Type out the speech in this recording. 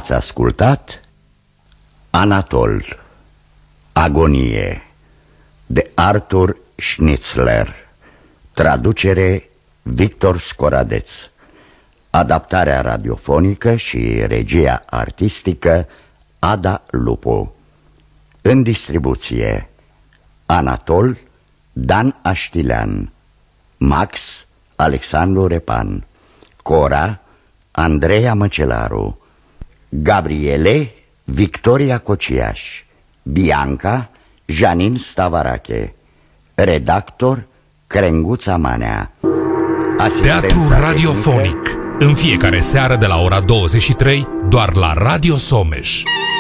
Ați ascultat Anatol, Agonie, de Arthur Schnitzler. Traducere Victor Scoradeț. Adaptarea radiofonică și regia artistică Ada Lupu. În distribuție Anatol Dan Aștilean, Max Alexandru Repan, Cora Andreea Măcelaru, Gabriele Victoria Cociaș, Bianca Janin Stavarache, redactor Crenguța Manea. Teatru radiofonic în fiecare seară de la ora 23 doar la Radio Someș.